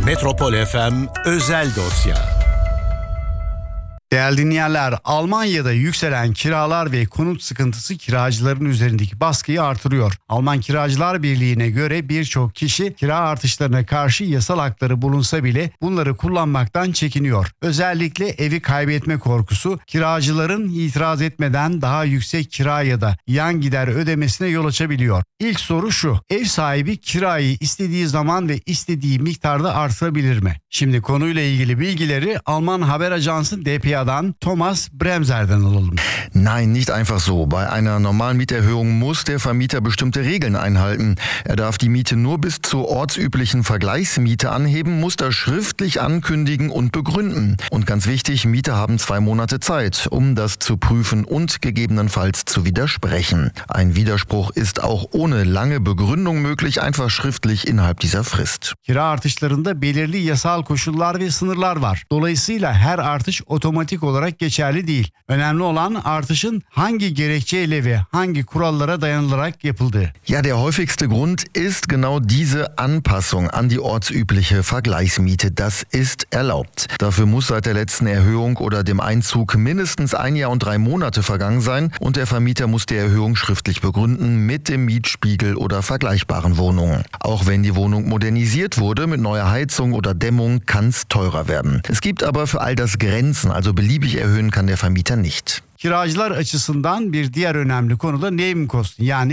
Metropol FM özel dosya. Değerli dinleyenler, Almanya'da yükselen kiralar ve konut sıkıntısı kiracıların üzerindeki baskıyı artırıyor. Alman Kiracılar Birliği'ne göre birçok kişi kira artışlarına karşı yasal hakları bulunsa bile bunları kullanmaktan çekiniyor. Özellikle evi kaybetme korkusu kiracıların itiraz etmeden daha yüksek kira ya da yan gider ödemesine yol açabiliyor. İlk soru şu: ev sahibi kirayı istediği zaman ve istediği miktarda artırabilir mi? Şimdi konuyla ilgili bilgileri Alman haber ajansı dpa'dan Thomas Bremser'den alalım. Nein, nicht einfach so. Bei einer normalen Mieterhöhung muss der Vermieter bestimmte Regeln einhalten. Er darf die Miete nur bis zur ortsüblichen Vergleichsmiete anheben, muss das schriftlich ankündigen und begründen. Und ganz wichtig, Mieter haben 2 Monate Zeit, um das zu prüfen und gegebenenfalls zu widersprechen. Ein Widerspruch ist auch ohne lange Begründung möglich, einfach schriftlich innerhalb dieser Frist. Kira artışlarında belirli yasal koşullar ve sınırlar var. Dolayısıyla her artış otomatik olarak geçerli değil. Önemli olan artışın hangi gerekçeyle ve hangi kurallara dayanılarak yapıldığı. Ja, der häufigste Grund ist genau diese Anpassung an die ortsübliche Vergleichsmiete. Das ist erlaubt. Dafür muss seit der letzten Erhöhung oder dem Einzug mindestens 1 Jahr und 3 Monate vergangen sein und der Vermieter muss die Erhöhung schriftlich begründen mit dem Mietspiegel oder vergleichbaren Wohnungen. Auch wenn die Wohnung modernisiert wurde mit neuer Heizung oder Dämmung, kann es teurer werden. Es gibt aber für all das Grenzen, also beliebig erhöhen kann der Vermieter nicht. Kiracılar açısından bir diğer önemli konu da Nebenkosten, yani